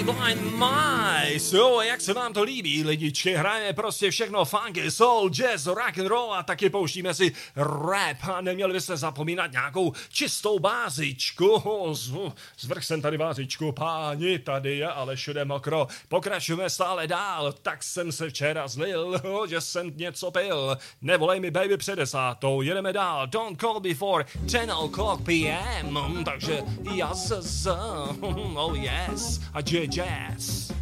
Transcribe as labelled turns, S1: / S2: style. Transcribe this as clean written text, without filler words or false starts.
S1: Blind Mice, jo, jak se vám to líbí, lidičky, hrajeme prostě všechno funky, soul, jazz, rock and roll a taky pouštíme si rap a neměli byste zapomínat nějakou čistou bázičku, zvrch jsem tady bázičku, páni, tady je ale všude mokro, pokračujeme stále dál, tak jsem se včera zlil, že jsem něco pil, nevolej mi baby před 10, jedeme dál, don't call before 10 o'clock p.m., takže oh yes, a jazz.